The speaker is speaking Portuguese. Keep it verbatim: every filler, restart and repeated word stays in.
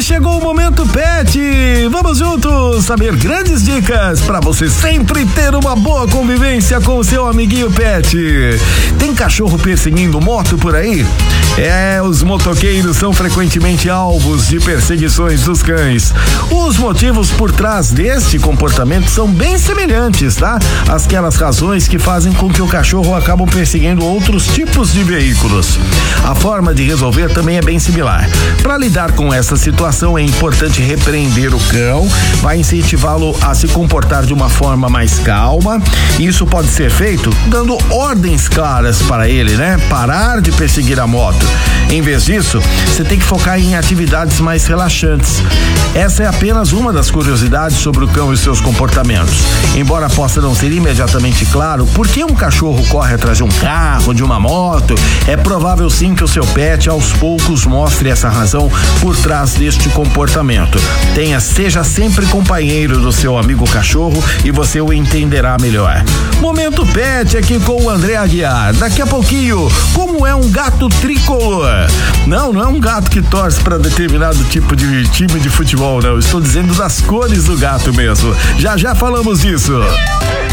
chegou o Momento Pet. Vamos juntos saber grandes dicas para você sempre ter uma boa convivência com o seu amiguinho pet. Tem cachorro perseguindo moto por aí? É, os motoqueiros são frequentemente alvos de perseguições dos cães. Os motivos por trás deste comportamento são bem semelhantes, tá? Aquelas razões que fazem com que o cachorro acabam perseguindo outros tipos de veículos. A forma de resolver também é bem similar. Para lidar com essa situação é importante repreender o cão, vai incentivá-lo a se comportar de uma forma mais calma. Isso pode ser feito dando ordens claras para ele, né? Parar de perseguir a moto. Em vez disso, você tem que focar em atividades mais relaxantes. Essa é apenas uma das curiosidades sobre o cão e seus comportamentos. Embora possa não ser imediatamente claro por que um cachorro corre atrás de um carro, de uma moto, é provável sim que o seu pet aos poucos mostre essa razão por trás deste comportamento. Tenha, seja sempre companheiro do seu amigo cachorro e você o entenderá melhor. Momento Pet aqui com o André Aguiar. Daqui a pouquinho, como é um gato tricolor? Não, não é um gato que torce para determinado tipo de time de futebol, não. Estou dizendo das cores do gato mesmo. Já já falamos disso.